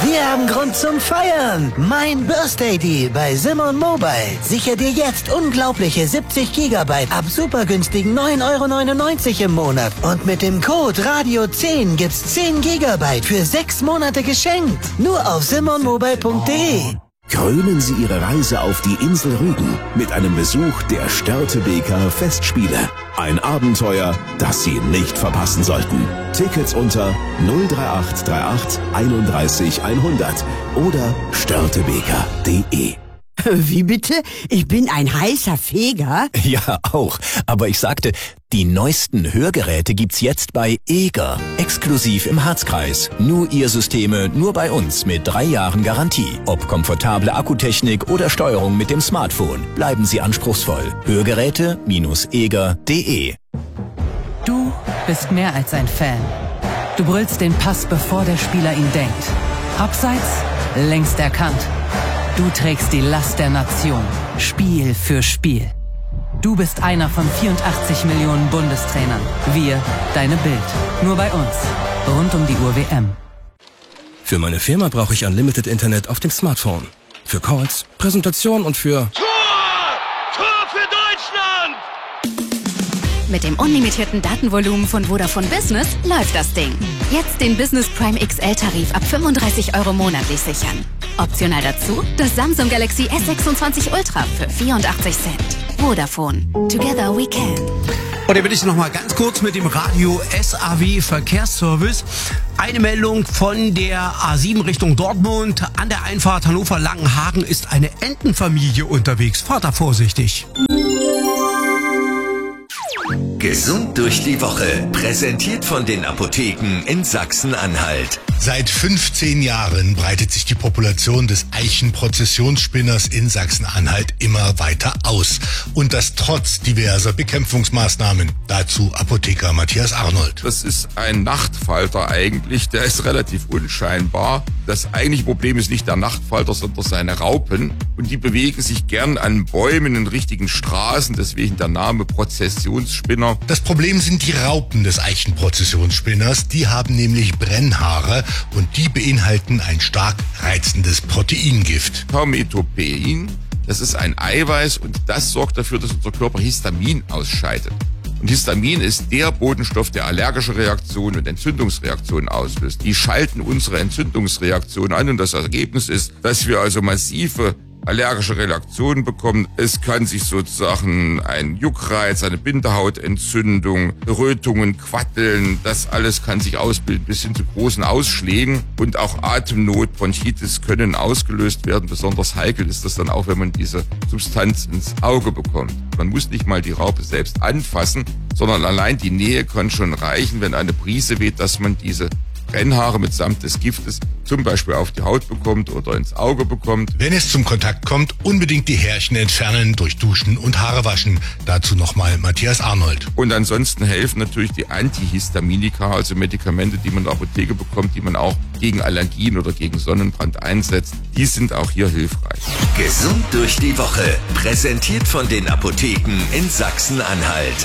Wir haben Grund zum Feiern. Mein Birthday Deal bei Simon Mobile. Sicher dir jetzt unglaubliche 70 GB ab super günstigen 9,99 € im Monat. Und mit dem Code Radio10 gibt's 10 GB für 6 Monate geschenkt. Nur auf simonmobile.de. Krönen Sie Ihre Reise auf die Insel Rügen mit einem Besuch der Störtebeker Festspiele. Ein Abenteuer, das Sie nicht verpassen sollten. Tickets unter 03838 31 100 oder störtebeker.de. Wie bitte? Ich bin ein heißer Feger? Ja, auch. Aber ich sagte, die neuesten Hörgeräte gibt's jetzt bei Eger. Exklusiv im Harzkreis. Nur Ihr Systeme, nur bei uns mit 3 Jahren Garantie. Ob komfortable Akkutechnik oder Steuerung mit dem Smartphone. Bleiben Sie anspruchsvoll. Hörgeräte-eger.de. Du bist mehr als ein Fan. Du brüllst den Pass, bevor der Spieler ihn denkt. Abseits, längst erkannt. Du trägst die Last der Nation, Spiel für Spiel. Du bist einer von 84 Millionen Bundestrainern. Wir, deine Bild. Nur bei uns. Rund um die Uhr WM. Für meine Firma brauche ich Unlimited Internet auf dem Smartphone. Für Calls, Präsentation und für... Tor! Tor für Deutschland! Mit dem unlimitierten Datenvolumen von Vodafone Business läuft das Ding. Jetzt den Business Prime XL-Tarif ab 35 € monatlich sichern. Optional dazu das Samsung Galaxy S26 Ultra für 84 Cent. Vodafone. Together we can. Und hier bin ich nochmal ganz kurz mit dem Radio SAW Verkehrsservice. Eine Meldung von der A7 Richtung Dortmund. An der Einfahrt Hannover-Langenhagen ist eine Entenfamilie unterwegs. Fahrt da vorsichtig. Gesund durch die Woche. Präsentiert von den Apotheken in Sachsen-Anhalt. Seit 15 Jahren breitet sich die Population des Eichenprozessionsspinners in Sachsen-Anhalt immer weiter aus. Und das trotz diverser Bekämpfungsmaßnahmen. Dazu Apotheker Matthias Arnold. Das ist ein Nachtfalter eigentlich, der ist relativ unscheinbar. Das eigentliche Problem ist nicht der Nachtfalter, sondern seine Raupen. Und die bewegen sich gern an Bäumen in richtigen Straßen, deswegen der Name Prozessionsspinner. Das Problem sind die Raupen des Eichenprozessionsspinners. Die haben nämlich Brennhaare und die beinhalten ein stark reizendes Proteingift. Hermetopein, das ist ein Eiweiß und das sorgt dafür, dass unser Körper Histamin ausscheidet. Und Histamin ist der Botenstoff, der allergische Reaktionen und Entzündungsreaktionen auslöst. Die schalten unsere Entzündungsreaktionen an und das Ergebnis ist, dass wir also massive allergische Reaktionen bekommen. Es kann sich sozusagen ein Juckreiz, eine Bindehautentzündung, Rötungen, Quatteln, das alles kann sich ausbilden bis hin zu großen Ausschlägen und auch Atemnot, Bronchitis können ausgelöst werden. Besonders heikel ist das dann auch, wenn man diese Substanz ins Auge bekommt. Man muss nicht mal die Raupe selbst anfassen, sondern allein die Nähe kann schon reichen, wenn eine Brise weht, dass man diese Brennhaare mitsamt des Giftes zum Beispiel auf die Haut bekommt oder ins Auge bekommt. Wenn es zum Kontakt kommt, unbedingt die Härchen entfernen durch Duschen und Haare waschen. Dazu nochmal Matthias Arnold. Und ansonsten helfen natürlich die Antihistaminika, also Medikamente, die man in der Apotheke bekommt, die man auch gegen Allergien oder gegen Sonnenbrand einsetzt. Die sind auch hier hilfreich. Gesund durch die Woche. Präsentiert von den Apotheken in Sachsen-Anhalt.